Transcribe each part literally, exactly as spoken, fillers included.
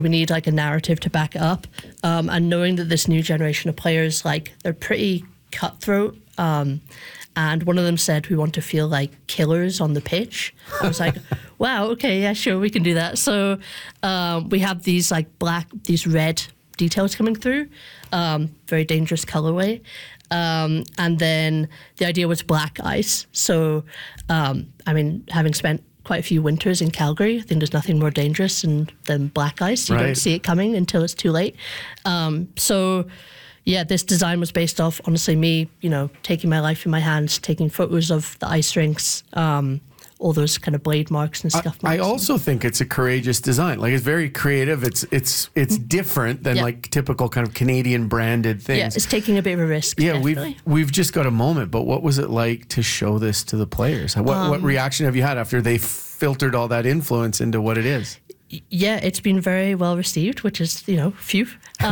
We need like a narrative to back it up. Um, and knowing that this new generation of players, like they're pretty cutthroat. Um, and one of them said, we want to feel like killers on the pitch. I was like, wow, okay, yeah, sure, we can do that. So um, we have these like black, these red details coming through, um, very dangerous colorway. Um, and then the idea was black ice. So, um, I mean, having spent quite a few winters in Calgary, I think there's nothing more dangerous than, than black ice. You Right. don't see it coming until it's too late. Um, so, yeah, this design was based off, honestly, me, you know, taking my life in my hands, taking photos of the ice rinks, um, all those kind of blade marks and scuff I marks. also think it's a courageous design. Like, it's very creative. It's it's it's different than Yeah. like typical kind of Canadian branded things. Yeah, it's taking a bit of a risk. Yeah, definitely. we've we've just got a moment, but what was it like to show this to the players? What Um, what reaction have you had after they filtered all that influence into what it is? Yeah, it's been very well received, which is, you know, phew.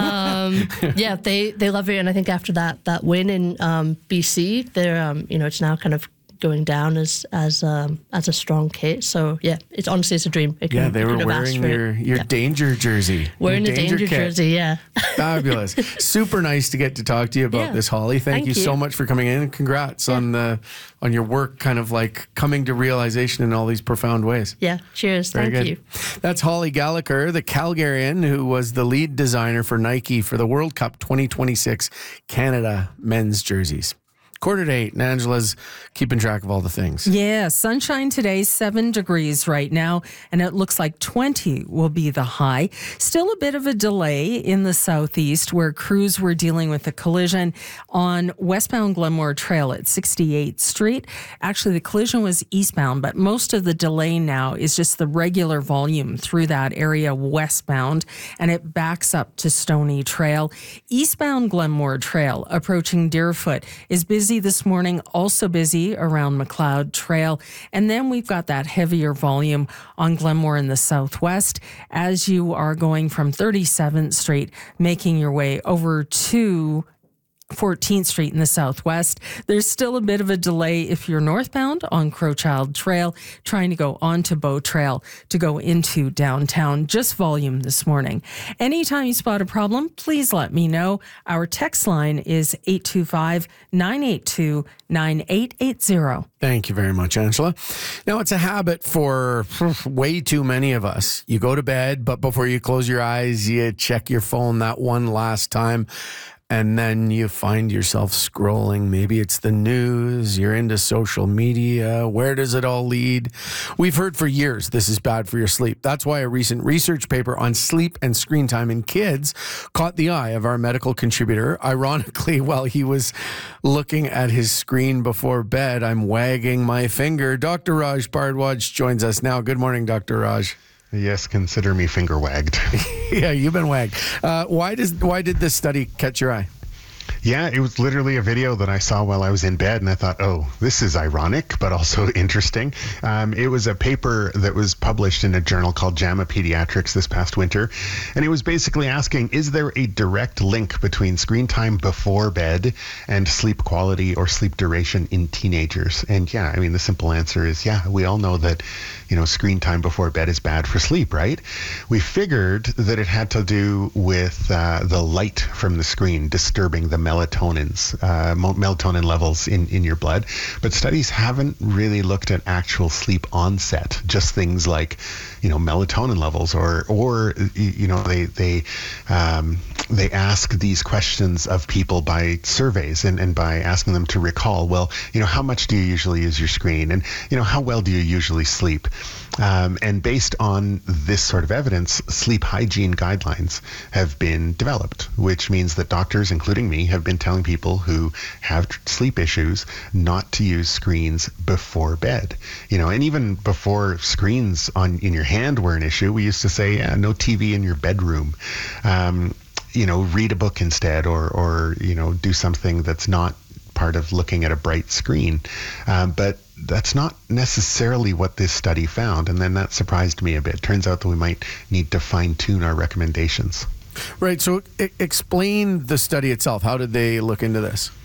Um, yeah, they, they love it, and I think after that that win in um, B C, they're um, you know, it's now kind of going down as as um, as a strong kit. So yeah, it's honestly it's a dream. It Yeah, couldn't- they you were couldn't have asked wearing for your it. your Yeah. danger jersey. Wearing your the danger kit. jersey, yeah. Fabulous. Super nice to get to talk to you about Yeah. this, Holly. Thank, Thank you, so you. much for coming in, and congrats on the on your work kind of like coming to realization in all these profound ways. Yeah, cheers. Very Thank good. you. That's Holly Gallagher, the Calgarian who was the lead designer for Nike for the World Cup twenty twenty-six Canada men's jerseys. Quarter to eight, and Angela's keeping track of all the things. Yeah, sunshine today, seven degrees right now, and it looks like twenty will be the high. Still a bit of a delay in the southeast where crews were dealing with a collision on westbound Glenmore Trail at sixty-eighth Street. Actually, the collision was eastbound, but most of the delay now is just the regular volume through that area westbound, and it backs up to Stony Trail. Eastbound Glenmore Trail approaching Deerfoot is busy this morning, also busy around McLeod Trail. And then we've got that heavier volume on Glenmore in the southwest as you are going from thirty-seventh Street, making your way over to fourteenth Street in the southwest. There's still a bit of a delay if you're northbound on Crowchild Trail, trying to go onto Bow Trail to go into downtown. Just volume this morning. Anytime you spot a problem, please let me know. Our text line is eight two five, nine eight two, nine eight eight zero. Thank you very much, Angela. Now, it's a habit for way too many of us. You go to bed, but before you close your eyes, you check your phone that one last time. And then you find yourself scrolling. Maybe it's the news, you're into social media. Where does it all lead? We've heard for years this is bad for your sleep. That's why a recent research paper on sleep and screen time in kids caught the eye of our medical contributor. Ironically, while he was looking at his screen before bed, I'm wagging my finger. Doctor Raj Bhardwaj joins us now. Good morning, Doctor Raj. Yes, consider me finger wagged. Yeah, you've been wagged. Uh, why does why did this study catch your eye? Yeah, it was literally a video that I saw while I was in bed, and I thought, oh, this is ironic, but also interesting. Um, it was a paper that was published in a journal called JAMA Pediatrics this past winter, and it was basically asking, is there a direct link between screen time before bed and sleep quality or sleep duration in teenagers? And yeah, I mean, the simple answer is, yeah, we all know that, you know, screen time before bed is bad for sleep, right? We figured that it had to do with uh, the light from the screen disturbing the melatonins, uh, melatonin levels in, in your blood. But studies haven't really looked at actual sleep onset, just things like, you know, melatonin levels, or, or you know, they they um, they ask these questions of people by surveys and, and by asking them to recall, well, you know, how much do you usually use your screen? And, you know, how well do you usually sleep? Um, and based on this sort of evidence, sleep hygiene guidelines have been developed, which means that doctors, including me, have been telling people who have sleep issues not to use screens before bed. You know, and even before screens on in your hand were an issue, we used to say, yeah, no T V in your bedroom. Um, you know, read a book instead, or, or, you know, do something that's not part of looking at a bright screen. Um, but that's not necessarily what this study found. And then that surprised me a bit. Turns out that we might need to fine tune our recommendations. Right. So I- explain the study itself. How did they look into this?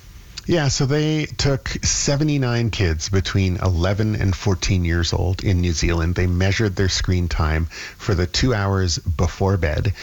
Yeah, so they took seventy-nine kids between eleven and fourteen years old in New Zealand. They measured their screen time for the two hours before bed,